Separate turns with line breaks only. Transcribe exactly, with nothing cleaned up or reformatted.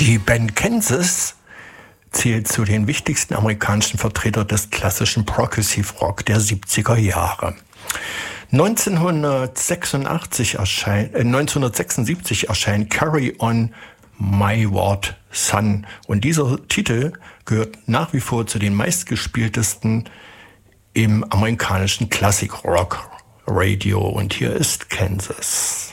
Die Band Kansas zählt zu den wichtigsten amerikanischen Vertretern des klassischen Progressive Rock der siebziger Jahre. neunzehnhundertsechsundachtzig erscheint, äh, neunzehnhundertsechsundsiebzig erscheint Carry On Wayward Son und dieser Titel gehört nach wie vor zu den meistgespieltesten im amerikanischen Classic Rock Radio und hier ist Kansas.